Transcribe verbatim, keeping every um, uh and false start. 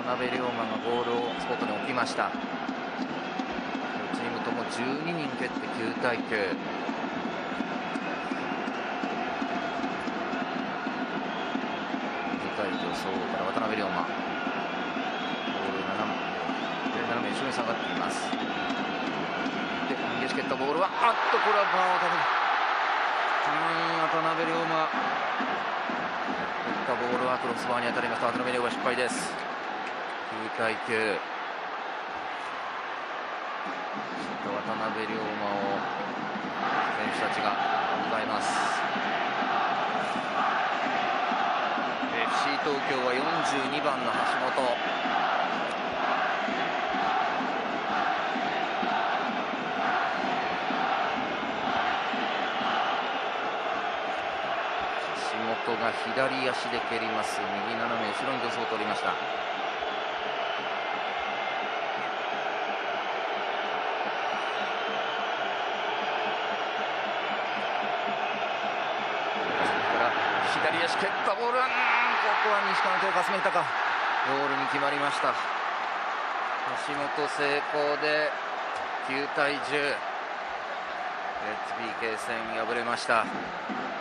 辺龍馬がボールをスポットに置きました。両チームともじゅうににん蹴ってきゅうたいきゅう。短い助走から渡辺龍馬、ボール斜め斜め後ろに下がっています。で激しく蹴ったボールはあっとこれは渡辺渡辺龍馬、ボールはクロスバーに当たりました。渡辺龍馬失敗です。きゅうたいきゅう。渡辺龍馬を選手たちが迎えます。 エフシー 東京はよんじゅうにばんの橋本、橋本が左足で蹴ります。右斜め後ろに助走を取りました。左足蹴ったボール、ここは西川の手をかすめたか、ゴールに決まりました。橋本成功できゅうたいじゅう、レッツ ピーケー 戦敗れました。